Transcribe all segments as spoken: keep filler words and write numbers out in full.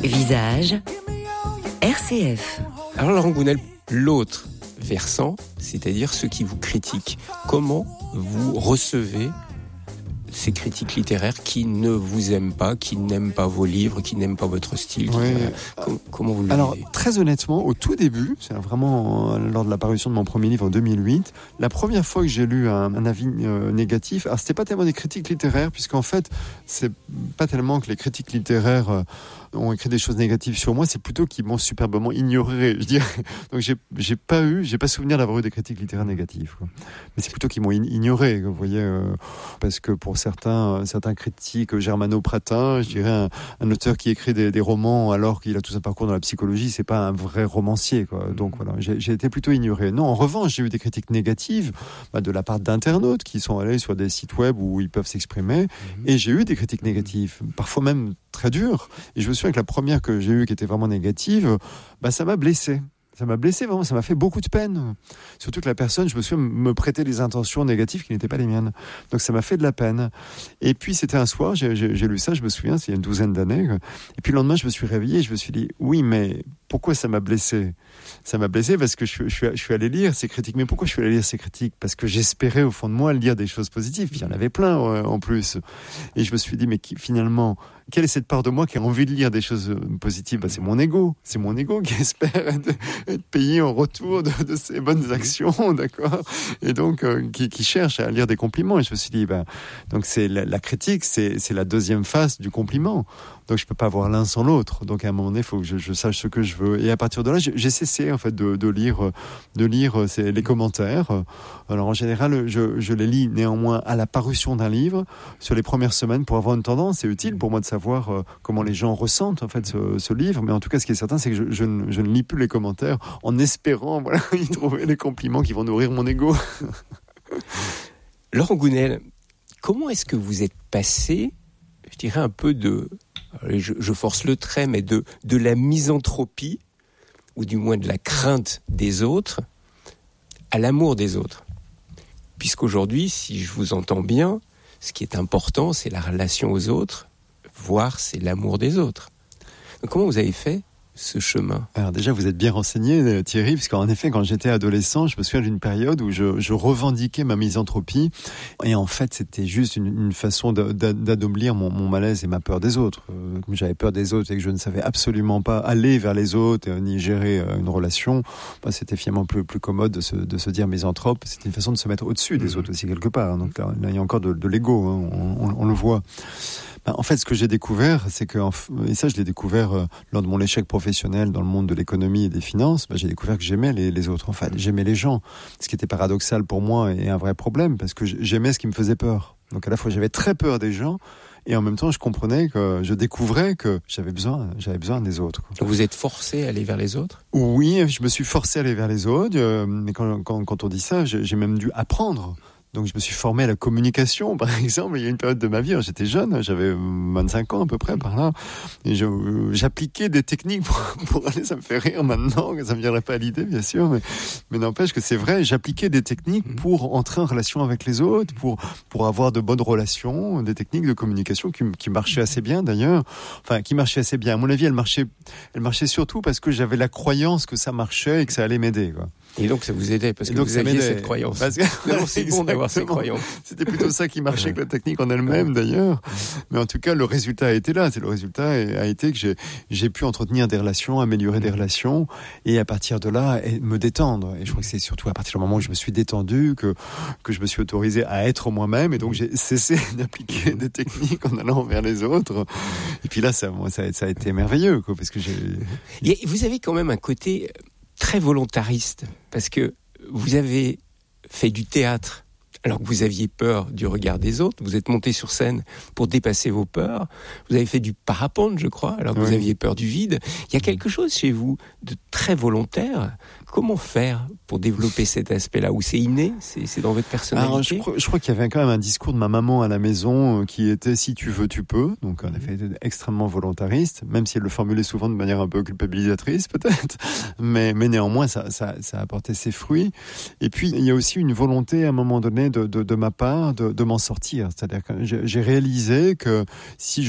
Visage R C F. Alors Laurent Gounel, l'autre versant, c'est-à-dire ceux qui vous critiquent, comment vous recevez ces critiques littéraires qui ne vous aiment pas, qui n'aiment pas vos livres, qui n'aiment pas votre style? Oui. Qui, euh, comment vous le Alors, vivez? très honnêtement, au tout début, c'est vraiment euh, lors de la parution de mon premier livre en deux mille huit, la première fois que j'ai lu un, un avis euh, négatif, alors c'était pas tellement des critiques littéraires, puisqu'en fait, c'est pas tellement que les critiques littéraires euh, ont écrit des choses négatives sur moi, c'est plutôt qu'ils m'ont superbement ignoré, je dirais. Donc j'ai, j'ai pas eu, j'ai pas souvenir d'avoir eu des critiques littéraires négatives, quoi. Mais c'est plutôt qu'ils m'ont ignoré, vous voyez, euh, parce que pour certains, certains critiques germano-pratins, je dirais un, un auteur qui écrit des, des romans alors qu'il a tout un parcours dans la psychologie, c'est pas un vrai romancier, quoi. Donc voilà, j'ai, j'ai été plutôt ignoré. Non, en revanche, j'ai eu des critiques négatives bah, de la part d'internautes qui sont allés sur des sites web où ils peuvent s'exprimer, mmh. et j'ai eu des critiques négatives, parfois même très dures. Et je me souviens que la première que j'ai eue qui était vraiment négative, bah, ça m'a blessé. Ça m'a blessé, vraiment, ça m'a fait beaucoup de peine. Surtout que la personne, je me souviens, me prêtait des intentions négatives qui n'étaient pas les miennes. Donc ça m'a fait de la peine. Et puis c'était un soir, j'ai, j'ai, j'ai lu ça, je me souviens, c'est il y a une douzaine d'années. Et puis le lendemain, je me suis réveillé et je me suis dit, oui, mais pourquoi ça m'a blessé ? Ça m'a blessé parce que je, je, suis, je suis allé lire ces critiques. Mais pourquoi je suis allé lire ces critiques ? Parce que j'espérais au fond de moi lire des choses positives. Puis il y en avait plein euh, en plus. Et je me suis dit, mais qui, finalement, quelle est cette part de moi qui a envie de lire des choses positives ? Bah, c'est mon ego. C'est mon ego qui espère être, être payé en retour de, de ses bonnes actions, d'accord ? Et donc, euh, qui, qui cherche à lire des compliments. Et je me suis dit, bah, donc c'est la, la critique, c'est, c'est la deuxième face du compliment. Donc je peux pas avoir l'un sans l'autre. Donc à un moment donné, il faut que je, je sache ce que je veux. Et à partir de là, j'ai, j'ai cessé en fait de, de lire, de lire ces, les commentaires. Alors en général, je, je les lis néanmoins à la parution d'un livre sur les premières semaines pour avoir une tendance. C'est utile pour moi de savoir euh, comment les gens ressentent en fait ce, ce livre. Mais en tout cas, ce qui est certain, c'est que je, je, ne, je ne lis plus les commentaires en espérant voilà y trouver les compliments qui vont nourrir mon ego. Laurent Gounel, comment est-ce que vous êtes passé, je dirais un peu de Je, je force le trait, mais de, de la misanthropie, ou du moins de la crainte des autres, à l'amour des autres. Puisqu'aujourd'hui, si je vous entends bien, ce qui est important, c'est la relation aux autres, voire c'est l'amour des autres. Donc comment vous avez fait ce chemin ? Alors déjà, vous êtes bien renseigné, Thierry, parce qu'en effet, quand j'étais adolescent, je me souviens d'une période où je, je revendiquais ma misanthropie, et en fait, c'était juste une, une façon de, de, d'adoublir mon, mon malaise et ma peur des autres. Euh, comme j'avais peur des autres et que je ne savais absolument pas aller vers les autres, euh, ni gérer euh, une relation, bah, c'était finalement plus, plus commode de se, de se dire misanthrope. C'était une façon de se mettre au-dessus des autres aussi, quelque part. Donc là, là il y a encore de, de l'ego, hein, on, on, on le voit. En fait, ce que j'ai découvert, c'est que, et ça je l'ai découvert euh, lors de mon échec professionnel dans le monde de l'économie et des finances, bah, j'ai découvert que j'aimais les, les autres, en fait, j'aimais les gens, ce qui était paradoxal pour moi et un vrai problème, parce que j'aimais ce qui me faisait peur. Donc à la fois j'avais très peur des gens, et en même temps je comprenais que, je découvrais que j'avais besoin, j'avais besoin des autres, quoi. Vous êtes forcé à aller vers les autres ? Oui, je me suis forcé à aller vers les autres, euh, mais quand, quand, quand on dit ça, j'ai, j'ai même dû apprendre. Donc je me suis formé à la communication, par exemple. Il y a une période de ma vie, j'étais jeune, j'avais vingt-cinq ans à peu près par là, et je, j'appliquais des techniques pour, pour aller, ça me fait rire maintenant, que ça ne me viendrait pas à l'idée bien sûr, mais, mais n'empêche que c'est vrai, j'appliquais des techniques pour entrer en relation avec les autres, pour, pour avoir de bonnes relations, des techniques de communication qui, qui marchaient assez bien d'ailleurs, enfin qui marchaient assez bien. À mon avis, elles marchaient, elles marchaient surtout parce que j'avais la croyance que ça marchait et que ça allait m'aider, quoi. Et donc ça vous aidait parce que donc, vous aviez cette croyance. Parce que, non, c'est bon d'avoir ces croyances. C'était plutôt ça qui marchait que la technique en elle-même d'ailleurs. Mais en tout cas, le résultat a été là. C'est le résultat a été que j'ai, j'ai pu entretenir des relations, améliorer des relations, et à partir de là, me détendre. Et je crois que c'est surtout à partir du moment où je me suis détendu que que je me suis autorisé à être moi-même. Et donc j'ai cessé d'appliquer des techniques en allant vers les autres. Et puis là, ça, ça, ça a été merveilleux, quoi, parce que j'ai. Et vous avez quand même un côté très volontariste, parce que vous avez fait du théâtre alors que vous aviez peur du regard des autres, vous êtes monté sur scène pour dépasser vos peurs, vous avez fait du parapente, je crois, alors que oui. vous aviez peur du vide. Il y a quelque chose chez vous de très volontaire. Comment faire pour développer cet aspect-là, où c'est inné, c'est, c'est dans votre personnalité? Alors, je, crois, je crois qu'il y avait quand même un discours de ma maman à la maison euh, qui était « si tu veux, tu peux ». Donc, en effet, extrêmement volontariste, même si elle le formulait souvent de manière un peu culpabilisatrice, peut-être. Mais, mais néanmoins, ça, ça, ça a apporté ses fruits. Et puis, il y a aussi une volonté, à un moment donné, de, de, de ma part, de, de m'en sortir. C'est-à-dire que j'ai, j'ai réalisé que si je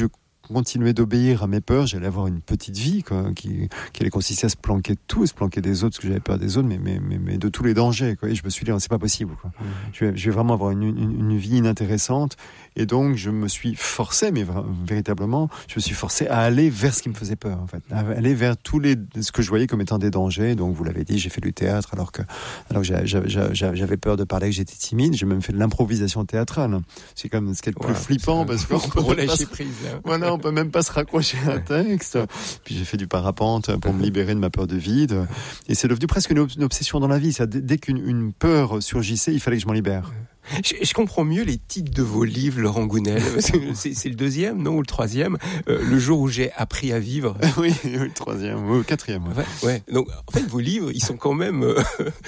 continuer d'obéir à mes peurs, j'allais avoir une petite vie quoi, qui, qui allait consister à se planquer de tout, se planquer des autres, parce que j'avais peur des autres, mais, mais, mais, mais de tous les dangers. Quoi. Et je me suis dit, c'est pas possible. Quoi. Mmh. Je, vais, je vais vraiment avoir une, une, une vie inintéressante. Et donc, je me suis forcé, mais vra- véritablement, je me suis forcé à aller vers ce qui me faisait peur, en fait. À aller vers tous les, ce que je voyais comme étant des dangers. Donc, vous l'avez dit, j'ai fait du théâtre, alors que, alors que j'avais, j'avais, j'avais peur de parler, que j'étais timide. J'ai même fait de l'improvisation théâtrale. C'est comme ce qui est le plus ouais, flippant, parce qu'on peut relâcher prise. Hein. Voilà, on peut même pas se raccrocher à un texte. Puis j'ai fait du parapente pour me libérer de ma peur de vide. Et c'est devenu presque une, ob- une obsession dans la vie. Ça, dès qu'une une peur surgissait, il fallait que je m'en libère. Je, je comprends mieux les titres de vos livres, Laurent Gounelle. C'est, c'est le deuxième, non, ou le troisième. Euh, le jour où j'ai appris à vivre. Oui, le troisième, ou le quatrième. Ouais, ouais. Donc, en fait, vos livres, ils sont quand même euh,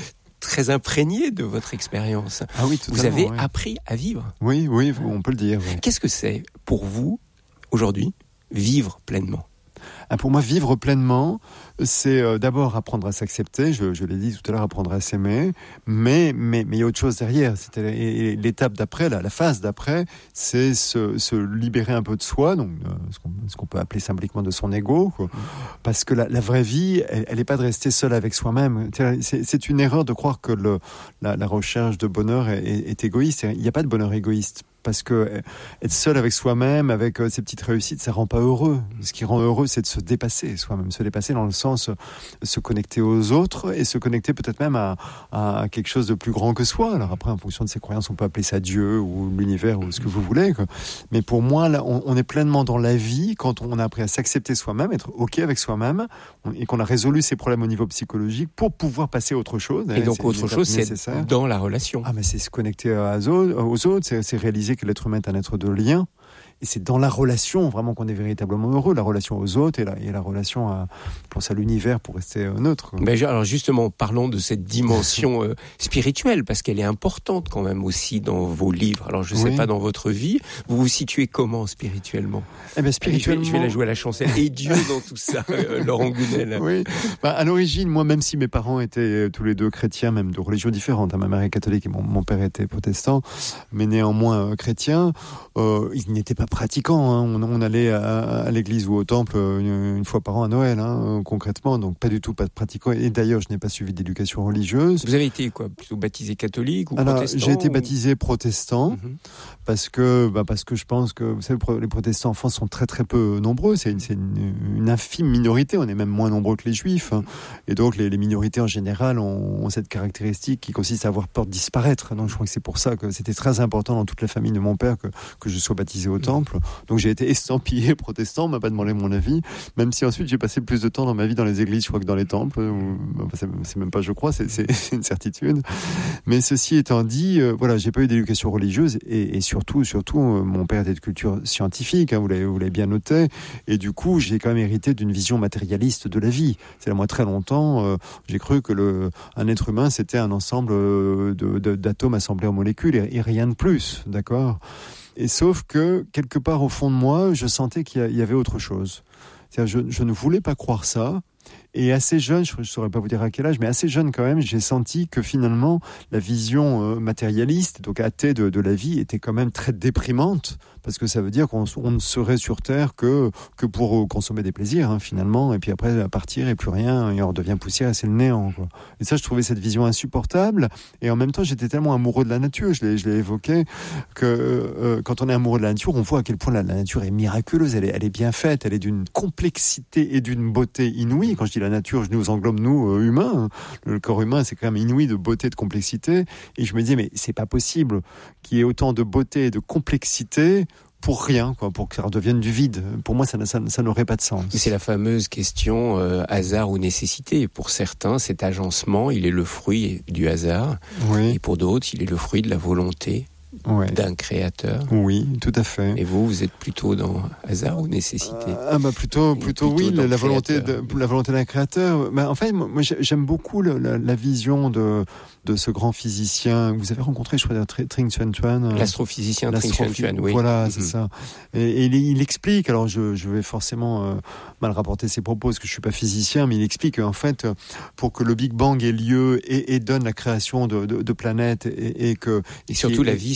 très imprégnés de votre expérience. Ah oui, totalement. Vous avez ouais. appris à vivre. Oui, oui, on peut le dire. Oui. Qu'est-ce que c'est pour vous aujourd'hui vivre pleinement? Ah, pour moi, vivre pleinement, c'est euh, d'abord apprendre à s'accepter. Je, je l'ai dit tout à l'heure, apprendre à s'aimer. Mais mais mais il y a autre chose derrière. C'était et, et l'étape d'après, la, la phase d'après, c'est se, se libérer un peu de soi, donc euh, ce, qu'on, ce qu'on peut appeler symboliquement de son ego, quoi. Parce que la, la vraie vie, elle, elle est pas de rester seul avec soi-même. C'est, c'est une erreur de croire que le, la, la recherche de bonheur est, est, est égoïste. Il n'y a pas de bonheur égoïste. Parce que être seul avec soi-même, avec ses petites réussites, ça rend pas heureux. Ce qui rend heureux, c'est de se dépasser soi-même, se dépasser dans le sens se connecter aux autres et se connecter peut-être même à, à quelque chose de plus grand que soi. Alors après, en fonction de ses croyances, on peut appeler ça Dieu ou l'univers ou ce que vous voulez. Quoi. Mais pour moi, là, on, on est pleinement dans la vie quand on a appris à s'accepter soi-même, être ok avec soi-même et qu'on a résolu ses problèmes au niveau psychologique pour pouvoir passer à autre chose. Et, et donc autre chose, c'est nécessaire. Dans la relation. Ah mais c'est se connecter aux autres, c'est, c'est réaliser que l'être humain est un être de lien. Et c'est dans la relation vraiment qu'on est véritablement heureux, la relation aux autres et la, et la relation à, pense à l'univers pour rester neutre. Ben, alors justement, parlons de cette dimension euh, spirituelle, parce qu'elle est importante quand même aussi dans vos livres. Alors je ne sais oui. pas dans votre vie, vous vous situez comment spirituellement? Eh ben, spirituellement... Allez, je, vais, je vais la jouer à la chancelle. Et Dieu dans tout ça, euh, Laurent Gounelle. Oui, bah, à l'origine, moi, même si mes parents étaient tous les deux chrétiens, même de religions différentes, hein, ma mère est catholique et mon, mon père était protestant, mais néanmoins euh, chrétien, euh, ils n'étaient pas pratiquants. Hein. On, on allait à, à l'église ou au temple une, une fois par an à Noël, hein, concrètement, donc pas du tout pas de pratiquants. Et d'ailleurs, je n'ai pas suivi d'éducation religieuse. Vous avez été quoi, plutôt baptisé catholique ou Alors, protestant? J'ai été ou... baptisé protestant mm-hmm. parce que bah, parce que je pense que vous savez, les protestants en France sont très très peu nombreux. C'est une, c'est une, une infime minorité. On est même moins nombreux que les juifs. Hein. Et donc les, les minorités en général ont, ont cette caractéristique qui consiste à avoir peur de disparaître. Donc je crois que c'est pour ça que c'était très important dans toute la famille de mon père que que je sois baptisé au temple. Donc j'ai été estampillé protestant, on m'a pas demandé mon avis, même si ensuite j'ai passé plus de temps dans ma vie dans les églises, je crois, que dans les temples. Ou, c'est, c'est même pas je crois, c'est, c'est, c'est une certitude. Mais ceci étant dit, euh, voilà, j'ai pas eu d'éducation religieuse et, et surtout, surtout, euh, mon père était de culture scientifique, hein, vous l'avez, vous l'avez bien noté, et du coup j'ai quand même hérité d'une vision matérialiste de la vie. C'est là moi très longtemps, euh, j'ai cru que le, un être humain c'était un ensemble de, de, d'atomes assemblés en molécules et, et rien de plus, d'accord ? Et sauf que, quelque part au fond de moi, je sentais qu'il y avait autre chose. C'est-à-dire, je, je ne voulais pas croire ça. Et assez jeune, je ne saurais pas vous dire à quel âge, mais assez jeune quand même, j'ai senti que finalement, la vision euh, matérialiste, donc athée de, de la vie, était quand même très déprimante, parce que ça veut dire qu'on on ne serait sur Terre que, que pour consommer des plaisirs, hein, finalement, et puis après, à partir, et plus rien, et on redevient poussière, et c'est le néant, quoi. Et ça, je trouvais cette vision insupportable, et en même temps, j'étais tellement amoureux de la nature, je l'ai, je l'ai évoqué, que euh, quand on est amoureux de la nature, on voit à quel point la, la nature est miraculeuse, elle est, elle est bien faite, elle est d'une complexité et d'une beauté inouïe. Quand je dis la nature, je nous englobe, nous, euh, humains. Le corps humain, c'est quand même inouï de beauté, de complexité. Et je me disais, mais c'est pas possible qu'il y ait autant de beauté et de complexité pour rien, quoi, pour que ça redevienne du vide. Pour moi, ça, ça, ça n'aurait pas de sens. C'est la fameuse question euh, hasard ou nécessité. Pour certains, cet agencement, il est le fruit du hasard. Oui. Et pour d'autres, il est le fruit de la volonté. Ouais. D'un créateur. Oui, tout à fait. Et vous, vous êtes plutôt dans hasard ou nécessité? Ah bah plutôt, plutôt, plutôt oui, la, la volonté, de, la volonté d'un créateur. Bah en fait, moi j'aime beaucoup le, la, la vision de de ce grand physicien. Vous avez rencontré, je crois, Trinh Xuan Tuan. L'astrophysicien Trinh Xuan Tuan, oui. Voilà, mm-hmm. c'est ça. Et, et il, il explique. Alors je, je vais forcément euh, mal rapporter ses propos parce que je suis pas physicien, mais il explique qu'en fait, pour que le Big Bang ait lieu et, et donne la création de, de, de planètes et, et que et surtout la vie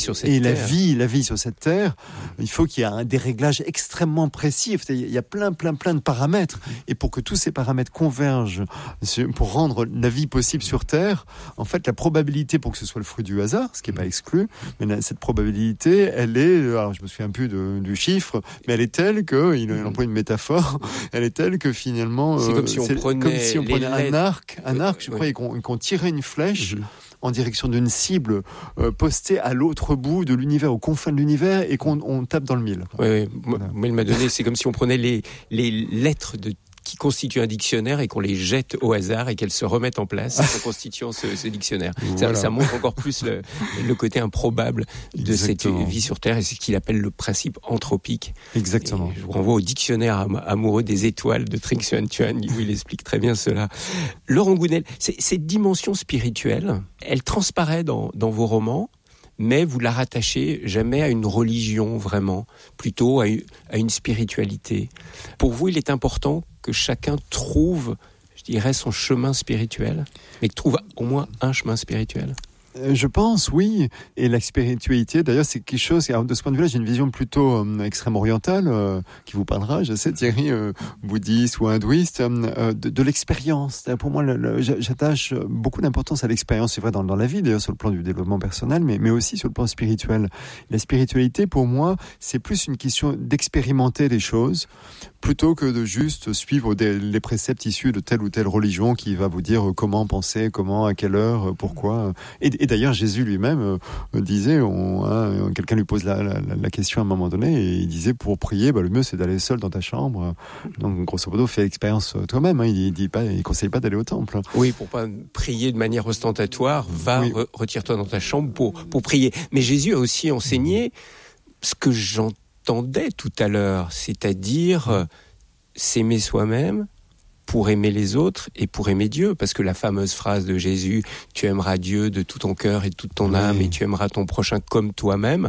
sur cette et terre. la vie, la vie sur cette terre, il faut qu'il y ait un, des réglages extrêmement précis. Il y a plein, plein, plein de paramètres. Et pour que tous ces paramètres convergent, pour rendre la vie possible sur Terre, en fait, la probabilité pour que ce soit le fruit du hasard, ce qui n'est pas exclu, mais la, cette probabilité, elle est, alors je me souviens plus de, du chiffre, mais elle est telle que, il, il emploie une métaphore, elle est telle que finalement, c'est comme si on prenait, comme si on prenait un arc, un arc, je oui. crois, et qu'on, qu'on tirait une flèche. Mmh. En direction d'une cible euh, postée à l'autre bout de l'univers, aux confins de l'univers, et qu'on on tape dans le mille. Oui, oui. Voilà. Moi, il m'a donné, c'est comme si on prenait les, les lettres de, qui constituent un dictionnaire et qu'on les jette au hasard et qu'elles se remettent en place en constituant ce, ce dictionnaire. Voilà. Ça, ça montre encore plus le, le côté improbable de Exactement. Cette vie sur Terre, et c'est ce qu'il appelle le principe anthropique. Exactement. Et je vous renvoie au dictionnaire am- amoureux des étoiles de Trinh Xuan Tuan, où il explique très bien cela. Laurent Gounelle, c'est, cette dimension spirituelle, elle transparaît dans, dans vos romans, mais vous la rattachez jamais à une religion vraiment, plutôt à une, à une spiritualité. Pour vous, il est important que chacun trouve, je dirais, son chemin spirituel, mais que trouve au moins un chemin spirituel. Je pense, oui. Et la spiritualité, d'ailleurs, c'est quelque chose... Alors, de ce point de vue-là, j'ai une vision plutôt euh, extrême-orientale, euh, qui vous parlera, je sais, Thierry, euh, bouddhiste ou hindouiste, euh, de, de l'expérience. Pour moi, le, le, j'attache beaucoup d'importance à l'expérience, c'est vrai, dans, dans la vie, d'ailleurs, sur le plan du développement personnel, mais, mais aussi sur le plan spirituel. La spiritualité, pour moi, c'est plus une question d'expérimenter des choses, plutôt que de juste suivre des, les préceptes issus de telle ou telle religion qui va vous dire comment penser, comment, à quelle heure, pourquoi. Et, et d'ailleurs, Jésus lui-même euh, disait, on, hein, quelqu'un lui pose la, la, la question à un moment donné, et il disait, pour prier, bah, le mieux c'est d'aller seul dans ta chambre. Donc, grosso modo, fais l'expérience toi-même. Hein. Il, il dit pas, il conseille pas d'aller au temple. Oui, pour pas prier de manière ostentatoire, va, oui. re- retire-toi dans ta chambre pour, pour prier. Mais Jésus a aussi enseigné ce que j'entendais tout à l'heure, c'est-à-dire euh, s'aimer soi-même pour aimer les autres et pour aimer Dieu, parce que la fameuse phrase de Jésus, tu aimeras Dieu de tout ton cœur et de toute ton oui. âme, et tu aimeras ton prochain comme toi-même,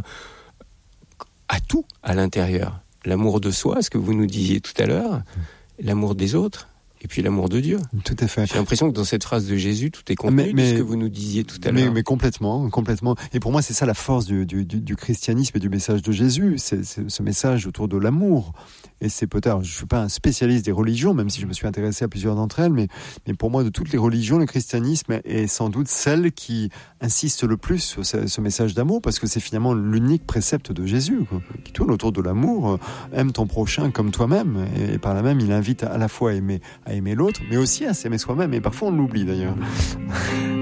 a tout à l'intérieur. L'amour de soi, ce que vous nous disiez tout à l'heure, l'amour des autres, et puis l'amour de Dieu. Tout à fait. J'ai l'impression que dans cette phrase de Jésus, tout est contenu mais, mais, de ce que vous nous disiez tout à mais, l'heure. Mais complètement, complètement. Et pour moi, c'est ça la force du, du, du christianisme et du message de Jésus. C'est, c'est ce message autour de l'amour. Et c'est peut-être, je ne suis pas un spécialiste des religions, même si je me suis intéressé à plusieurs d'entre elles, mais, mais pour moi, de toutes les religions, le christianisme est sans doute celle qui insiste le plus sur ce, ce message d'amour, parce que c'est finalement l'unique précepte de Jésus, quoi, qui tourne autour de l'amour. Aime ton prochain comme toi-même. Et, et par là même, il invite à la fois à aimer, à aimer l'autre, mais aussi à s'aimer soi-même. Et parfois, on l'oublie d'ailleurs.